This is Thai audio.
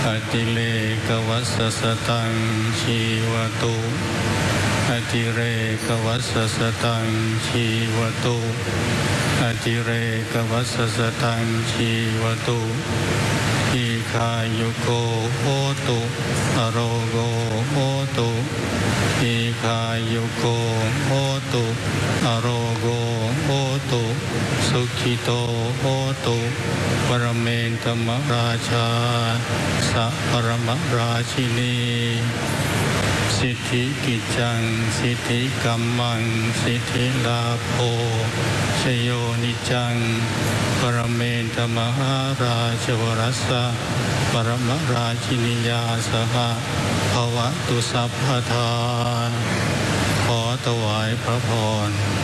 อติเลกวัสสตังชีวตุอติเรกวัสสตังชีวตุอติเรกวัสสตังชีวตุอิคายุโกโหตุอโรโกโหตุอิคายุโกโหตุอโรโกโหตุสุขิโตโหตุปรเมนตมราชาสัพปรมราชินีสิทธิกิจจังสิทธิกัมมังสิทธิลาโภชโยนิจังปรเมนตมหาราชวรัสสะปรมราชินียาสหะภวตุสัพพทาขอถวายพระพร